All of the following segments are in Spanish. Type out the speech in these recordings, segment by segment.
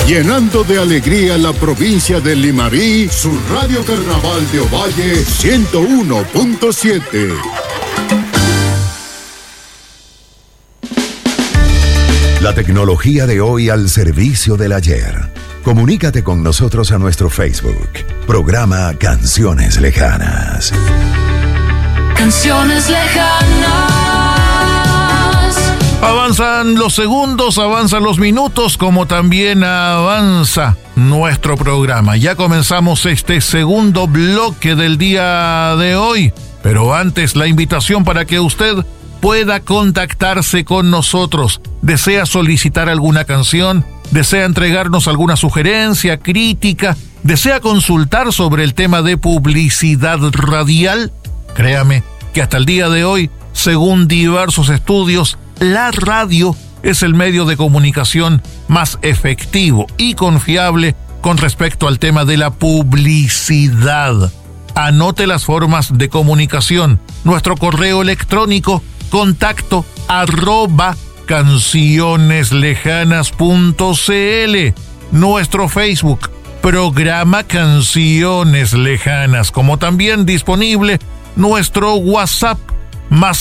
llenando de alegría la provincia de Limarí, su Radio Carnaval de Ovalle 101.7. La tecnología de hoy al servicio del ayer. Comunícate con nosotros a nuestro Facebook. Programa Canciones Lejanas. Canciones lejanas. Avanzan los segundos, avanzan los minutos, como también avanza nuestro programa. Ya comenzamos este segundo bloque del día de hoy, pero antes la invitación para que usted pueda contactarse con nosotros. ¿Desea solicitar alguna canción? ¿Desea entregarnos alguna sugerencia, crítica? ¿Desea consultar sobre el tema de publicidad radial? Créame que hasta el día de hoy, según diversos estudios, la radio es el medio de comunicación más efectivo y confiable con respecto al tema de la publicidad. Anote las formas de comunicación. Nuestro correo electrónico contacto@cancioneslejanas.cl. Nuestro Facebook, programa Canciones Lejanas, como también disponible nuestro WhatsApp, más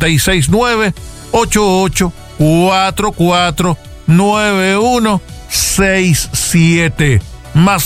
569-8844-9167, más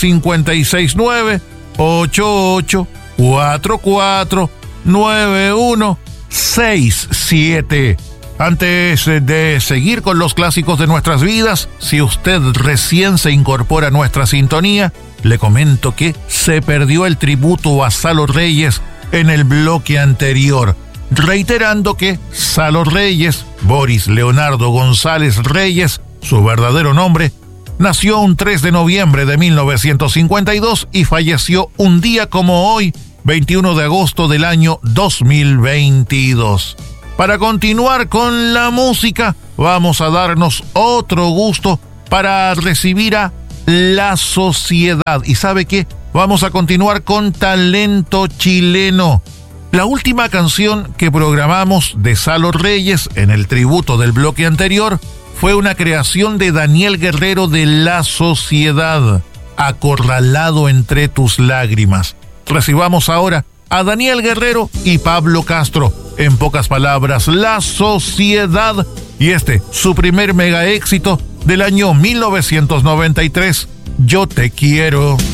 569-8844-9167. Antes de seguir con los clásicos de nuestras vidas, si usted recién se incorpora a nuestra sintonía, le comento que se perdió el tributo a Salo Reyes en el bloque anterior, reiterando que Salo Reyes, Boris Leonardo González Reyes, su verdadero nombre, nació un 3 de noviembre de 1952 y falleció un día como hoy, 21 de agosto del año 2022. Para continuar con la música, vamos a darnos otro gusto para recibir a La Sociedad. ¿Y sabe qué? Vamos a continuar con talento chileno. La última canción que programamos de Salo Reyes en el tributo del bloque anterior fue una creación de Daniel Guerrero de La Sociedad, Acorralado entre tus lágrimas. Recibamos ahora a Daniel Guerrero y Pablo Castro. En pocas palabras, La Sociedad, y su primer mega éxito del año 1993, Yo te quiero.